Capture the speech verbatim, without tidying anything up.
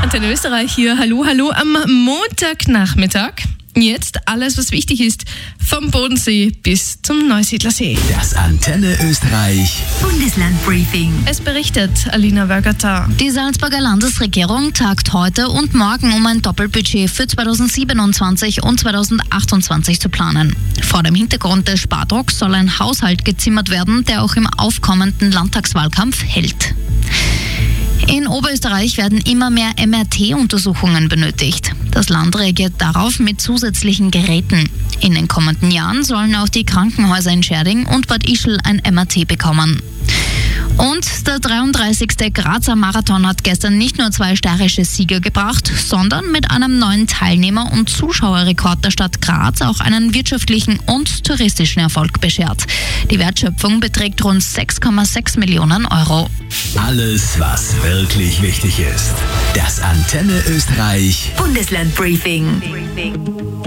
Antenne Österreich hier. Hallo, hallo am Montagnachmittag. Jetzt alles, was wichtig ist, vom Bodensee bis zum Neusiedlersee. Das Antenne Österreich Bundeslandbriefing. Es berichtet Alina Wörgerter. Die Salzburger Landesregierung tagt heute und morgen, um ein Doppelbudget für zweitausendsiebenundzwanzig und zweitausendachtundzwanzig zu planen. Vor dem Hintergrund des Spardrucks soll ein Haushalt gezimmert werden, der auch im aufkommenden Landtagswahlkampf hält. In Oberösterreich werden immer mehr M R T-Untersuchungen benötigt. Das Land reagiert darauf mit zusätzlichen Geräten. In den kommenden Jahren sollen auch die Krankenhäuser in Scherding und Bad Ischl ein M R T bekommen. Und der dreiunddreißigste Grazer Marathon hat gestern nicht nur zwei steirische Sieger gebracht, sondern mit einem neuen Teilnehmer- und Zuschauerrekord der Stadt Graz auch einen wirtschaftlichen und touristischen Erfolg beschert. Die Wertschöpfung beträgt rund sechs Komma sechs Millionen Euro. Alles, was wirklich wichtig ist. Das Antenne Österreich Bundeslandbriefing.